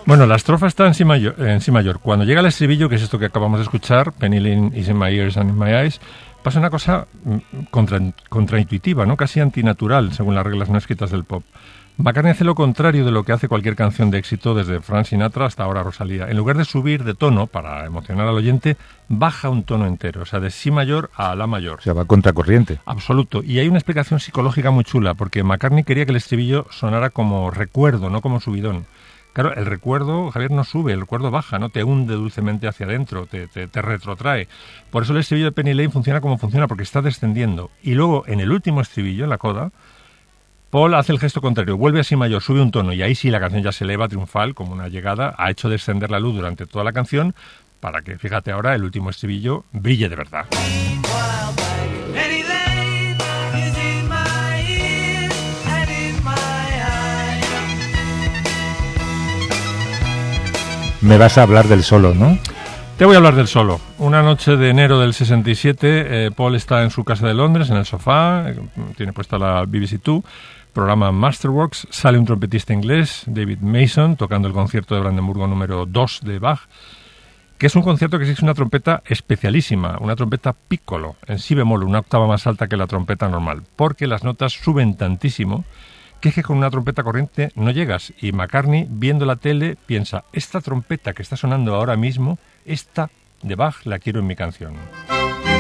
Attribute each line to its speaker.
Speaker 1: Bueno, la estrofa está en si mayor. Cuando llega el estribillo, que es esto que acabamos de escuchar, Penny Lane is in my ears and in my eyes, pasa una cosa contraintuitiva, ¿no? Casi antinatural, según las reglas no escritas del pop. McCartney hace lo contrario de lo que hace cualquier canción de éxito, desde Frank Sinatra hasta ahora Rosalía. En lugar de subir de tono para emocionar al oyente, baja un tono entero, o sea, de si mayor a la mayor.
Speaker 2: O sea, va contracorriente.
Speaker 1: Absoluto. Y hay una explicación psicológica muy chula, porque McCartney quería que el estribillo sonara como recuerdo, no como subidón. Claro, el recuerdo, Javier, no sube, el recuerdo baja, ¿no? Te hunde dulcemente hacia adentro, te retrotrae. Por eso el estribillo de Penny Lane funciona como funciona, porque está descendiendo. Y luego, en el último estribillo, en la coda, Paul hace el gesto contrario, vuelve a si mayor, sube un tono, y ahí sí la canción ya se eleva triunfal, como una llegada, ha hecho descender la luz durante toda la canción, para que, fíjate ahora, el último estribillo brille de verdad.
Speaker 2: Me vas a hablar del solo, ¿no?
Speaker 1: Te voy a hablar del solo. Una noche de enero del 67, Paul está en su casa de Londres, en el sofá, tiene puesta la BBC Two, programa Masterworks, sale un trompetista inglés, David Mason, tocando el concierto de Brandenburgo número 2 de Bach, que es un concierto que exige una trompeta especialísima, una trompeta piccolo, en si bemol, una octava más alta que la trompeta normal, porque las notas suben tantísimo que es que con una trompeta corriente no llegas. Y McCartney, viendo la tele, piensa, esta trompeta que está sonando ahora mismo, esta de Bach la quiero en mi canción.